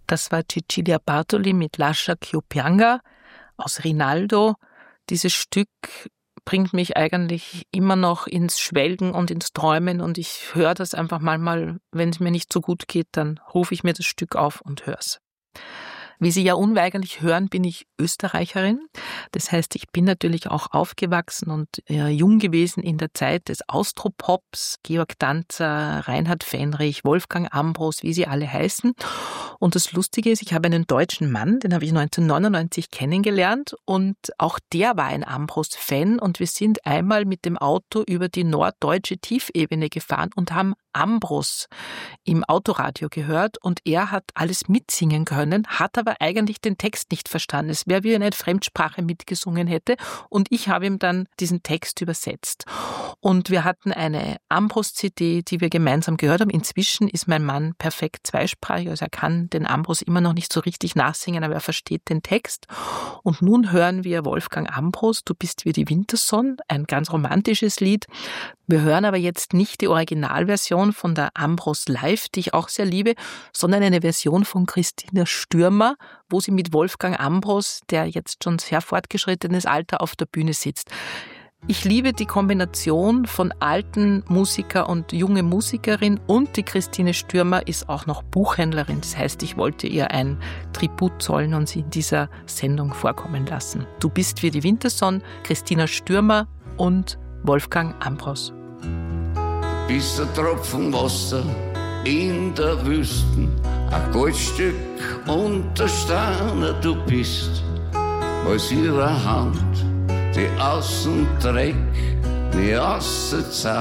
Das war Cecilia Bartoli mit Lascia ch'io pianga aus Rinaldo. Dieses Stück bringt mich eigentlich immer noch ins Schwelgen und ins Träumen und ich höre das einfach manchmal, wenn es mir nicht so gut geht, dann rufe ich mir das Stück auf und höre es. Wie Sie ja unweigerlich hören, bin ich Österreicherin. Das heißt, ich bin natürlich auch aufgewachsen und jung gewesen in der Zeit des Austropops, Georg Danzer, Reinhard Fendrich, Wolfgang Ambros, wie sie alle heißen. Und das Lustige ist, ich habe einen deutschen Mann, den habe ich 1999 kennengelernt und auch der war ein Ambros-Fan und wir sind einmal mit dem Auto über die norddeutsche Tiefebene gefahren und haben Ambros im Autoradio gehört und er hat alles mitsingen können, hat aber eigentlich den Text nicht verstanden. Es wäre wie eine Fremdsprache mitgesungen hätte und ich habe ihm dann diesen Text übersetzt. Und wir hatten eine Ambros-CD, die wir gemeinsam gehört haben. Inzwischen ist mein Mann perfekt zweisprachig, also er kann den Ambros immer noch nicht so richtig nachsingen, aber er versteht den Text. Und nun hören wir Wolfgang Ambros, Du bist wie die Wintersonne, ein ganz romantisches Lied. Wir hören aber jetzt nicht die Originalversion von der Ambros Live, die ich auch sehr liebe, sondern eine Version von Christina Stürmer, wo sie mit Wolfgang Ambros, der jetzt schon sehr fortgeschrittenes Alter auf der Bühne sitzt. Ich liebe die Kombination von alten Musiker und junge Musikerin und die Christine Stürmer ist auch noch Buchhändlerin. Das heißt, ich wollte ihr ein Tribut zollen und sie in dieser Sendung vorkommen lassen. Du bist wie die Wintersonne, Christina Stürmer und Wolfgang Ambros. Du bist ein Tropfen Wasser in der Wüste, ein Goldstück unter Steine, du bist aus ihrer Hand, die außen Dreck, die außen Zeit.